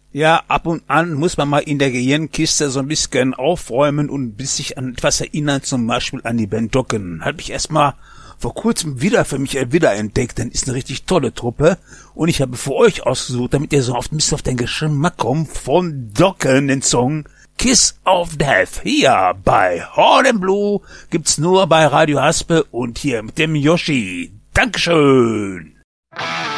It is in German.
Ja, ab und an muss man mal in der Gehirnkiste so ein bisschen aufräumen und sich an etwas erinnern, zum Beispiel an die Band Dokken. Hat mich erstmal vor kurzem wieder für mich wiederentdeckt, denn ist eine richtig tolle Truppe. Und ich habe für euch ausgesucht, damit ihr so oft ein bisschen auf den Geschmack kommt, von Dokken den Song Kiss of Death. Hier bei Horn and Blue gibt's nur bei Radio Haspe und hier mit dem Yoshi. Dankeschön.